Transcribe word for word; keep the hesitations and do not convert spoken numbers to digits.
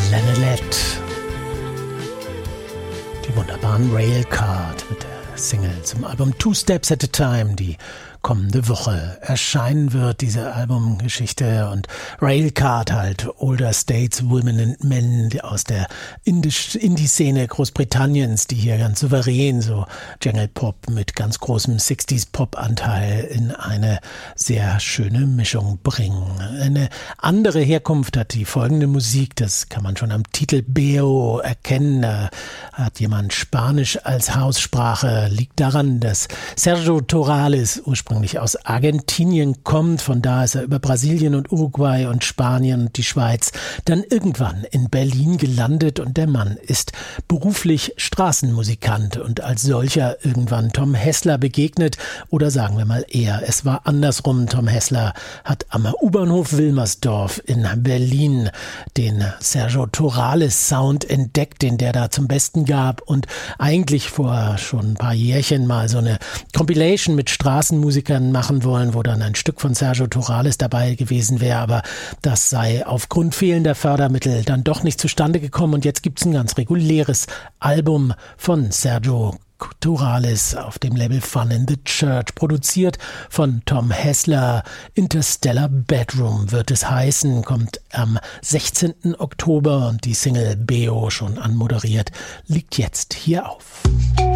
Lanelette. Die wunderbaren Railcard mit der Single zum Album Two Steps at a Time, die kommende Woche erscheinen wird, diese Albumgeschichte. Und Railcard halt, Older States, Women and Men aus der Indie-Szene Großbritanniens, die hier ganz souverän so Jungle Pop mit ganz großem sixties-Pop-Anteil in eine sehr schöne Mischung bringen. Eine andere Herkunft hat die folgende Musik, das kann man schon am Titel Beo erkennen. Da hat jemand Spanisch als Haussprache, liegt daran, dass Sergio Torales ursprünglich aus Argentinien kommt. Von da ist er über Brasilien und Uruguay und Spanien und die Schweiz dann irgendwann in Berlin gelandet, und der Mann ist beruflich Straßenmusikant und als solcher irgendwann Tom Hessler begegnet, oder sagen wir mal eher, es war andersrum. Tom Hessler hat am U-Bahnhof Wilmersdorf in Berlin den Sergio Torales Sound entdeckt, den der da zum Besten gab, und eigentlich vor schon ein paar Jährchen mal so eine Compilation mit Straßenmusikern machen wollen, wo dann ein Stück von Sergio Torales dabei gewesen wäre, aber das sei aufgrund fehlender Fördermittel dann doch nicht zustande gekommen, und jetzt gibt es ein ganz reguläres Album von Sergio Torales auf dem Label Fun in the Church, produziert von Tom Hessler. Interstellar Bedroom wird es heißen, kommt am sechzehnten Oktober, und die Single Beo, schon anmoderiert, liegt jetzt hier auf.